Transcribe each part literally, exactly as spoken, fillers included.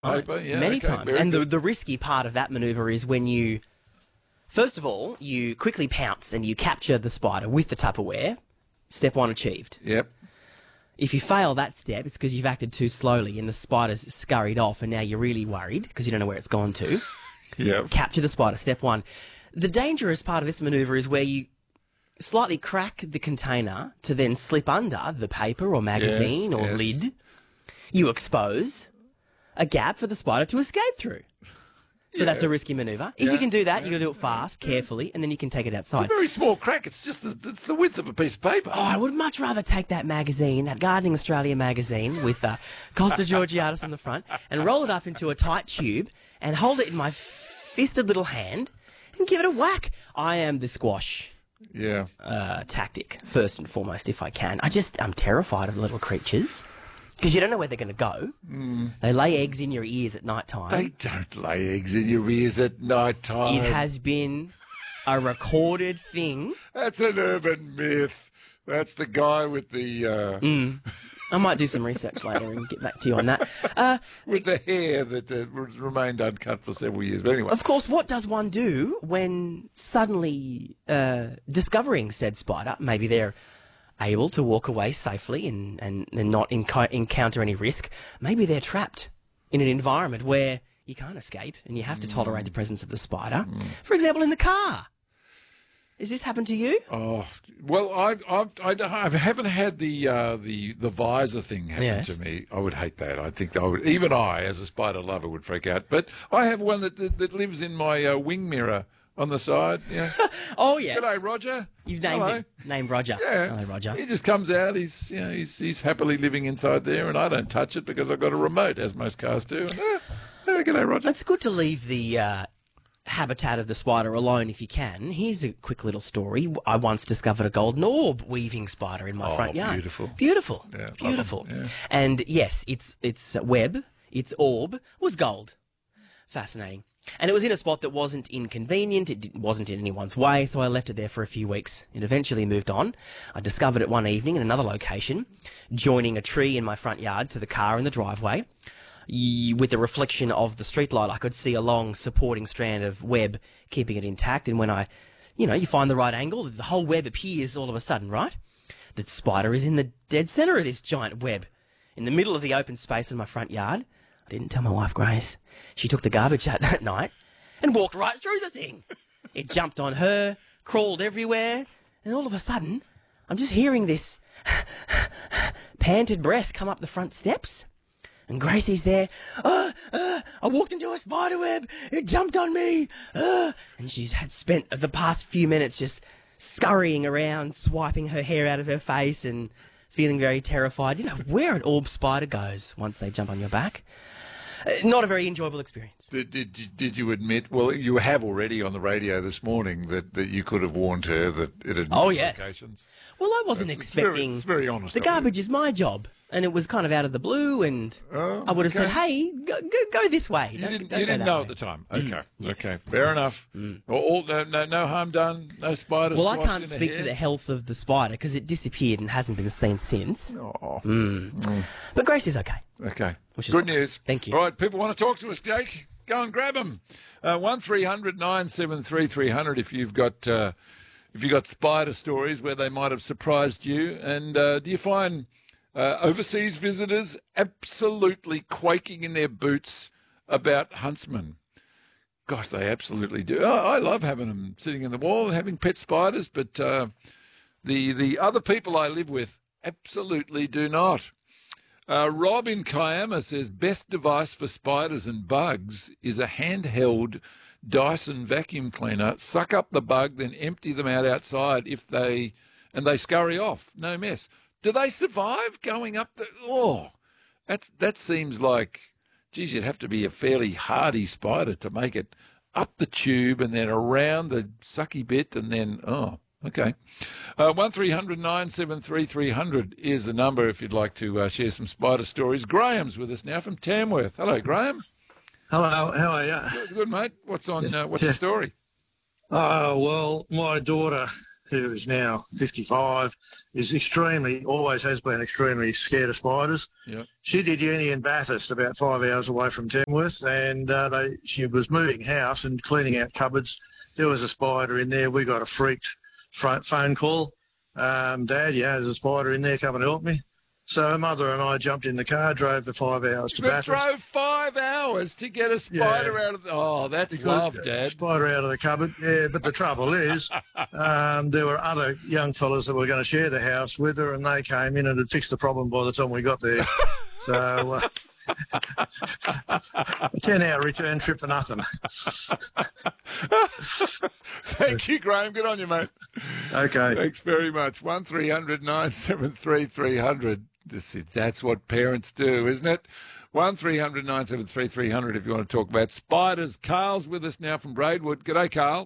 paper. Times, Yeah, many okay, times. very And the, good. the risky part of that manoeuvre is when you, first of all, you quickly pounce and you capture the spider with the Tupperware. Step one achieved. Yep. If you fail that step, it's because you've acted too slowly and the spider's scurried off and now you're really worried because you don't know where it's gone to. Yep. Capture the spider, step one. The dangerous part of this manoeuvre is where you slightly crack the container to then slip under the paper or magazine Yes, or yes. lid. You expose a gap for the spider to escape through. So that's a risky manoeuvre. If Yeah, you can do that, yeah, you've got to do it fast, carefully, and then you can take it outside. Very small crack. It's just the, it's the width of a piece of paper. Oh, I would much rather take that magazine, that Gardening Australia magazine with uh, Costa Georgiatus on the front, and roll it up into a tight tube and hold it in my fisted little hand and give it a whack. I am the squash Yeah. uh, tactic, first and foremost, if I can. I just, I'm terrified of little creatures because you don't know where they're going to go. Mm. They lay eggs in your ears at night time. They don't lay eggs in your ears at night time. It has been a recorded thing. That's an urban myth. That's the guy with the uh, Mm. I might do some research later and get back to you on that. Uh, with the hair that uh, re- remained uncut for several years. But anyway, Of course, what does one do when suddenly uh, discovering said spider, maybe they're able to walk away safely and, and, and not enco- encounter any risk, maybe they're trapped in an environment where you can't escape and you have to tolerate the presence of the spider. For example, in the car. Has this happened to you? oh well, I I I, I haven't had the uh, the the visor thing happen Yes. to me. I would hate that. I think I would. Even I, as a spider lover, would freak out. But I have one that that, that lives in my uh, wing mirror on the side. Yeah. Oh, yes. G'day, Roger. You've named Hello. him. Named Roger. Yeah. Hello, Roger. He just comes out. He's you know he's he's happily living inside there, and I don't touch it because I've got a remote, as most cars do. And, uh, uh, g'day, Roger. It's good to leave the uh, habitat of the spider alone if you can. Here's a quick little story. I once discovered a golden orb weaving spider in my Oh, front yard. beautiful. Beautiful. Yeah, love beautiful. them, yeah. And yes, its its web, its orb was gold. Fascinating. And it was in a spot that wasn't inconvenient, it didn't- wasn't in anyone's way, so I left it there for a few weeks. It eventually moved on. I discovered it one evening in another location, joining a tree in my front yard to the car in the driveway. Y- With the reflection of the streetlight, I could see a long supporting strand of web keeping it intact, and when I, you know, you find the right angle, the whole web appears all of a sudden, right? The spider is in the dead centre of this giant web, in the middle of the open space in my front yard. I didn't tell my wife, Grace. She took the garbage out that night and walked right through the thing. It jumped on her, crawled everywhere, and all of a sudden, I'm just hearing this panted breath come up the front steps. And Gracie's there. Uh, uh, I walked into a spider web. It jumped on me. Uh, and she's had spent the past few minutes just scurrying around, swiping her hair out of her face and feeling very terrified. You know where an orb spider goes once they jump on your back. Uh, not a very enjoyable experience. Did, did, you- did you admit, well, you have already on the radio this morning that, that you could have warned her that it had Oh, yes. implications? Well, I wasn't It's- it's very- expecting... it's very honest The of you. garbage is my job. And it was kind of out of the blue, and Oh, I would have okay. said, hey, go, go, go this way. You Don't- didn't, don't you go didn't that know way. at the time. Okay, yes. okay, fair enough. Well, all, no, no, no harm done, no spider Well, I squashed can't in speak to head? the health of the spider because it disappeared and hasn't been seen since. Oh, But Grace is okay. okay. Which is Good what- news. Thank you. All right, people want to talk to us, Jake. Go and grab them. Uh, one three hundred nine seven three three hundred if you've got uh, if you've got spider stories where they might have surprised you. And uh, do you find uh, overseas visitors absolutely quaking in their boots about huntsmen? Gosh, they absolutely do. I, I love having them sitting in the wall and having pet spiders, but uh, the the other people I live with absolutely do not. Uh, Rob in Kiama says best device for spiders and bugs is a handheld Dyson vacuum cleaner. Suck up the bug, then empty them out outside if they and they scurry off. No mess. Do they survive going up the? Oh, that's that seems like, geez, you'd have to be a fairly hardy spider to make it up the tube and then around the sucky bit and then oh. Okay. Uh, one three hundred nine seven three three hundred is the number if you'd like to uh, share some spider stories. Graham's with us now from Tamworth. Hello, Graham. Hello, how are you? Good, good mate. What's on? Uh, what's Yeah. your story? Oh, well, my daughter who is now fifty-five, is extremely, always has been extremely scared of spiders. Yep. She did uni in Bathurst, about five hours away from Tamworth, and uh, they, she was moving house and cleaning out cupboards. There was a spider in there. We got a freaked front phone call. Um, Dad, yeah, there's a spider in there. Come and help me. So her mother and I jumped in the car, drove the five hours to But Bathurst. drove five hours to get a spider Yeah. out of the... Oh, that's Because- love, Dad. Spider out of the cupboard. Yeah, but the trouble is, um, there were other young fellas that were going to share the house with her, and they came in and had fixed the problem by the time we got there. So, uh, a ten-hour return trip for nothing. Thank you, Graham. Good on you, mate. Okay. Thanks very much. one three hundred nine seven three three hundred. This is, that's what parents do, isn't it? one three hundred nine seven three three hundred if you want to talk about spiders. Carl's with us now from Braidwood. G'day, Carl.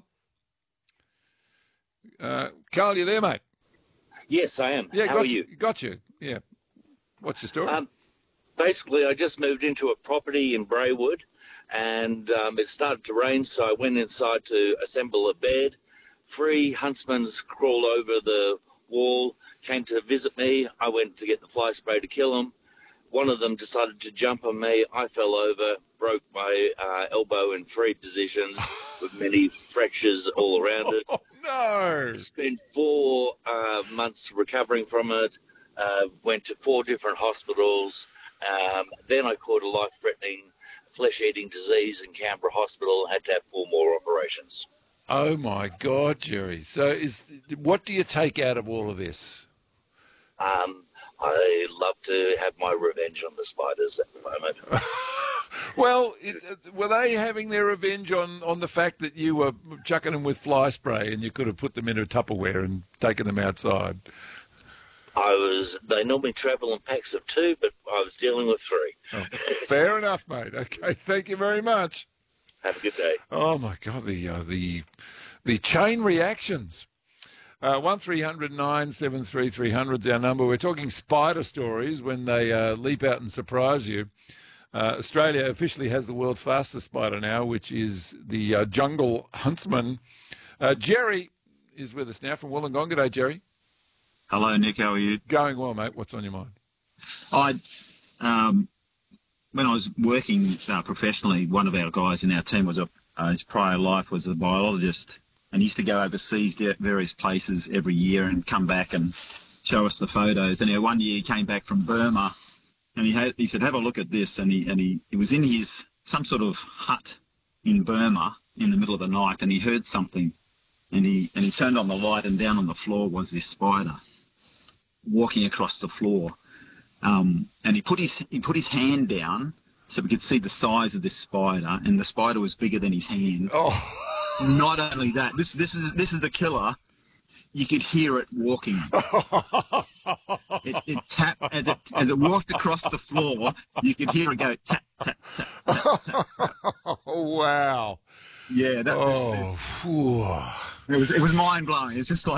Uh, Carl, you there, mate? Yes, I am. Yeah, How got are you? Got you. Yeah. What's your story? Um, basically, I just moved into a property in Braidwood, and um, it started to rain, so I went inside to assemble a bed. Three huntsmen crawled over the wall, came to visit me. I went to get the fly spray to kill them. One of them decided to jump on me. I fell over, broke my uh, elbow in three positions with many fractures all around it. Oh, no. Spent four uh, months recovering from it. Uh, went to four different hospitals. Um, then I caught a life-threatening flesh-eating disease in Canberra Hospital and had to have four more operations. Oh, my God, Jerry. So is what do you take out of all of this? Um, I love to have my revenge on the spiders at the moment. Well, it, it- were they having their revenge on, on the fact that you were chucking them with fly spray and you could have put them in a Tupperware and taken them outside? I was. They normally travel in packs of two, but I was dealing with three. Oh, fair enough, mate. Okay, thank you very much. Have a good day. Oh my God, the uh, the the chain reactions. Uh, one three hundred nine seven three three hundred is our number. We're talking spider stories when they uh, leap out and surprise you. Uh, Australia officially has the world's fastest spider now, which is the uh, jungle huntsman. Uh, Jerry is with us now from Wollongong. G'day, Jerry. Hello, Nick. How are you? Going well, mate. What's on your mind? I, um, when I was working uh, professionally, one of our guys in our team was a uh, his prior life was a biologist, and he used to go overseas to various places every year and come back and show us the photos. And uh, one year he came back from Burma, and he had he said, "Have a look at this." And he and he, he was in his some sort of hut in Burma in the middle of the night, and he heard something, and he and he turned on the light, and down on the floor was this spider walking across the floor, um, and he put his he put his hand down so we could see the size of this spider, and the spider was bigger than his hand. Oh, Not only that, this this is this is the killer. You could hear it walking. It, it tapped as it as it walked across the floor. You could hear it go tap tap tap. oh wow. Yeah, that was. Oh, phew. It was it was mind blowing. It's just like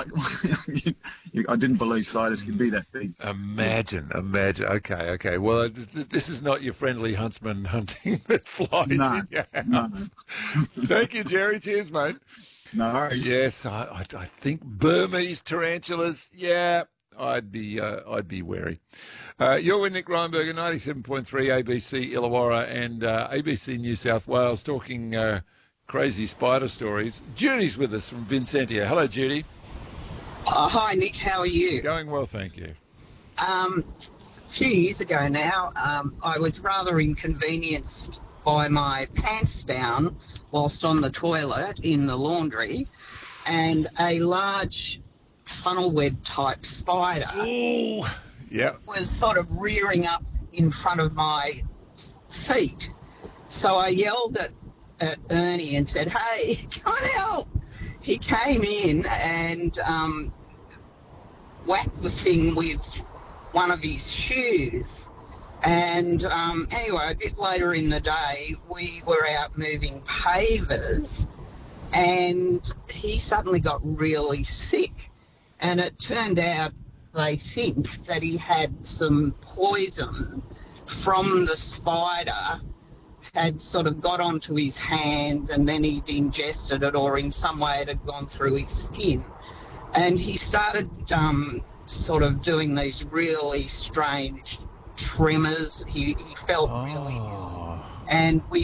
I didn't believe spiders could be that big. Imagine, imagine. Okay, okay. Well, uh, this, this is not your friendly huntsman hunting that flies No, in your no. house. Thank you, Jerry. Cheers, mate. No worries. Yes, I, I, I think Burmese tarantulas. Yeah, I'd be, uh, I'd be wary. Uh, you're with Nick Reinberger, ninety-seven point three A B C Illawarra and uh, A B C New South Wales, talking uh, crazy spider stories. Judy's with us from Vincentia. Hello, Judy. Uh, hi, Nick. How are you? Going well, thank you. Um, a few years ago now, um, I was rather inconvenienced by my pants down whilst on the toilet in the laundry, and a large funnel web type spider Ooh, yeah. was sort of rearing up in front of my feet. So I yelled at, at Ernie and said, "Hey, come and help!" He came in and um, whacked the thing with one of his shoes. And um, anyway, a bit later in the day, we were out moving pavers, and he suddenly got really sick. And it turned out, they think, that he had some poison from the spider, had sort of got onto his hand, and then he'd ingested it, or in some way it had gone through his skin. and he started um, sort of doing these really strange tremors. He, he felt really ill. And we